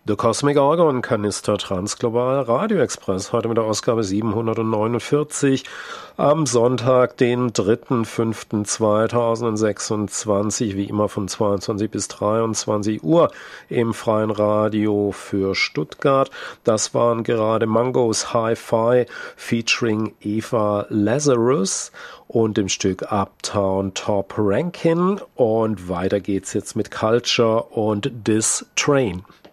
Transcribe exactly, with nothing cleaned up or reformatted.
The Cosmic Orgon Kanister Transglobal Radio Express, heute mit der Ausgabe siebenhundertneunundvierzig am Sonntag, den dritten fünften zweitausendsechsundzwanzig, wie immer von zweiundzwanzig bis dreiundzwanzig Uhr im freien Radio für Stuttgart. Das waren gerade Mangos Hi-Fi featuring Eva Lazarus und dem Stück Uptown Top Rankin, und weiter geht's jetzt mit Culture und This Train.